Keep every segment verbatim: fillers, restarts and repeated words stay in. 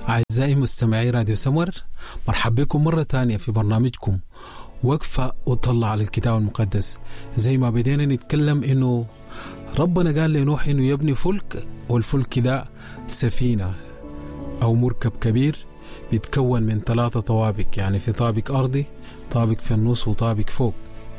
أعزائي مستمعي راديو سمر، مرحبا بكم مرة تانية في برنامجكم وقفة وطلع على الكتاب المقدس. زي ما بدينا نتكلم إنه ربنا قال لنوح إنه يبني فلك، والفلك ده سفينة أو مركب كبير بيتكون من ثلاثة طوابق، يعني في طابق أرضي، طابق في النص، وطابق فوق.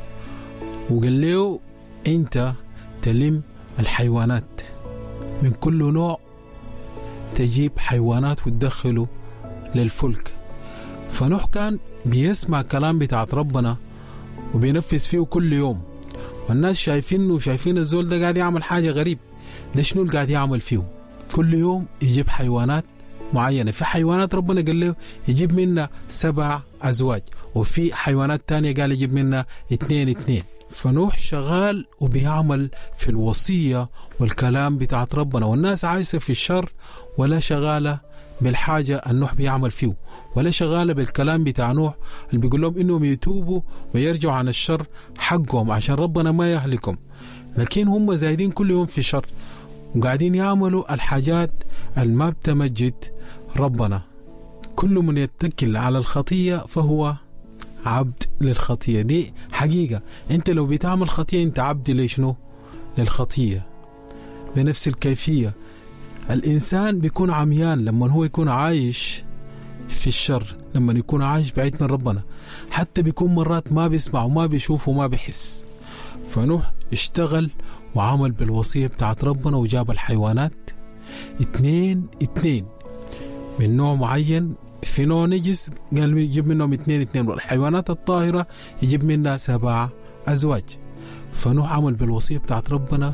وقال له أنت تلم الحيوانات من كل نوع، تجيب حيوانات وتدخله للفلك. فنوح كان بيسمع كلام بتاعت ربنا وبينفذ فيه كل يوم، والناس شايفينه وشايفين الزول ده قاعد يعمل حاجة غريب. ده شنو اللي قاعد يعمل فيه؟ كل يوم يجيب حيوانات معينة. في حيوانات ربنا قال له يجيب منها سبع أزواج، وفي حيوانات تانية قال يجيب منها اتنين اتنين. فنوح شغال وبيعمل في الوصية والكلام بتاعت ربنا، والناس عايشة في الشر ولا شغالة بالحاجة النوح بيعمل فيه، ولا شغالة بالكلام بتاع نوح اللي بيقول لهم إنهم يتوبوا ويرجعوا عن الشر حقهم عشان ربنا ما يهلكم. لكن هم زايدين كل يوم في شر وقاعدين يعملوا الحاجات اللي ما بتمجد ربنا. كل من يتكل على الخطية فهو عبد للخطية. دي حقيقة. انت لو بتعمل خطية انت عبد ليشنو؟ للخطية. بنفس الكيفية الإنسان بيكون عميان لما هو يكون عايش في الشر، لما يكون عايش بعيد من ربنا، حتى بيكون مرات ما بيسمع وما بيشوف وما بيحس. فنوح اشتغل وعمل بالوصية بتاعت ربنا وجاب الحيوانات اتنين اتنين من نوع معين. في نوع نجس قال يجيب منهم اتنين اتنين، والحيوانات الطاهرة يجيب منها سبع أزواج. فنوح عمل بالوصية بتاعت ربنا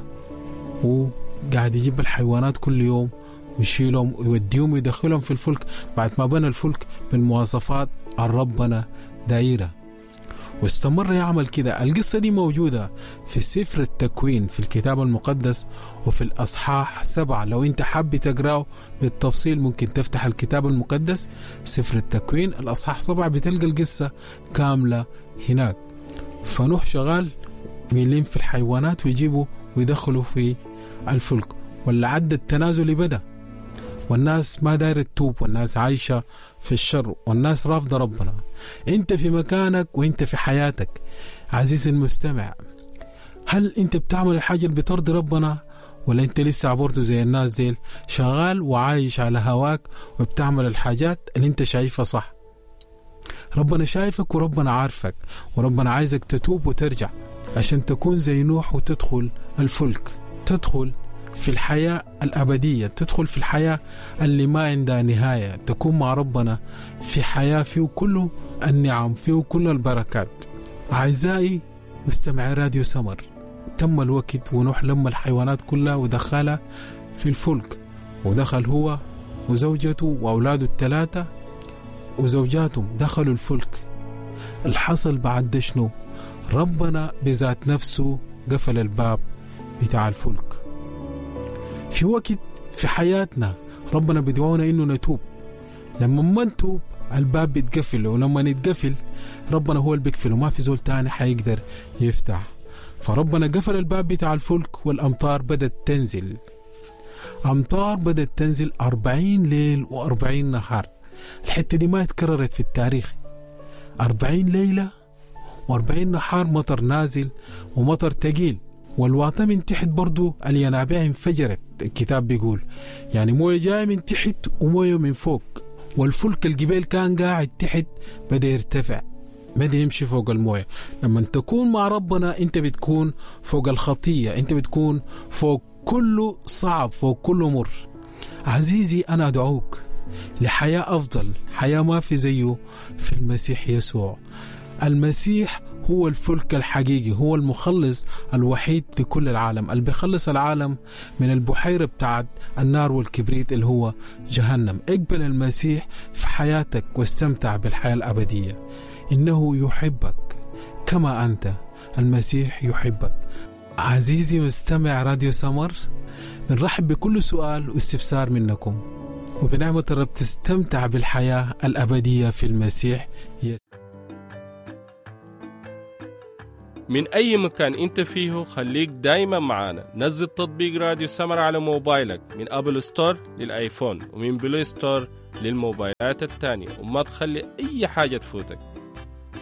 وقاعد يجيب الحيوانات كل يوم ويشيلهم ويوديهم ويدخلهم في الفلك بعد ما بنى الفلك بالمواصفات الربنا دايرة، واستمر يعمل كده. القصة دي موجودة في سفر التكوين في الكتاب المقدس وفي الأصحاح سبعة. لو انت حاب تقرأه بالتفصيل ممكن تفتح الكتاب المقدس سفر التكوين الأصحاح سبعة، بتلقى القصة كاملة هناك. فنوح شغال ويلين في الحيوانات ويجيبوا ويدخلوا في الفلك، ولا عد التنازل بدأ، والناس ما دايرة تتوب، والناس عايشة في الشر، والناس رافضة ربنا. انت في مكانك وانت في حياتك عزيزي المستمع، هل انت بتعمل الحاجة اللي بترضي ربنا، ولا انت لسه عبرته زي الناس ديل شغال وعايش على هواك وبتعمل الحاجات اللي انت شايفها صح؟ ربنا شايفك وربنا عارفك، وربنا عايزك تتوب وترجع عشان تكون زي نوح وتدخل الفلك، تدخل في الحياة الأبدية، تدخل في الحياة اللي ما عندها نهاية، تكون مع ربنا في حياة فيه كل النعم، فيه كل البركات. أعزائي مستمعي راديو سمر، تم الوقت ونوح لما الحيوانات كلها ودخلها في الفلك، ودخل هو وزوجته وأولاده الثلاثة وزوجاتهم دخلوا الفلك. الحصل بعد ده شنو؟ ربنا بذات نفسه قفل الباب بتاع الفلك. في وقت في حياتنا ربنا بدعونا إنه نتوب، لما ما نتوب الباب بيتقفل، ولما نتقفل ربنا هو اللي بيقفله، ما في زول تاني حيقدر يفتح. فربنا قفل الباب بتاع الفلك، والأمطار بدأت تنزل. أمطار بدأت تنزل أربعين ليل وأربعين نهار. الحتة دي ما اتكررت في التاريخ. أربعين ليلة وأربعين نهار مطر نازل ومطر تقيل، والواطة من تحت برضو الينابيع انفجرت. الكتاب بيقول يعني موية جاية من تحت وموية من فوق، والفلك الجبال كان قاعد تحت بدأ يرتفع، بدأ يمشي فوق الموية. لما تكون مع ربنا انت بتكون فوق الخطية، انت بتكون فوق كله صعب، فوق كله مر. عزيزي أنا أدعوك لحياة أفضل، حياة ما في زيه في المسيح يسوع. المسيح هو الفلك الحقيقي، هو المخلص الوحيد لكل العالم، اللي بيخلص العالم من البحيرة بتاعت النار والكبريت اللي هو جهنم. اقبل المسيح في حياتك واستمتع بالحياة الأبدية. إنه يحبك كما أنت، المسيح يحبك. عزيزي مستمع راديو سمر، بنرحب بكل سؤال واستفسار منكم، وبنعمة الرب تستمتع بالحياة الأبدية في المسيح. من أي مكان أنت فيه خليك دايما معانا. نزل تطبيق راديو سمر على موبايلك من أبل ستور للآيفون ومن بلاي ستور للموبايلات التانية، وما تخلي أي حاجة تفوتك.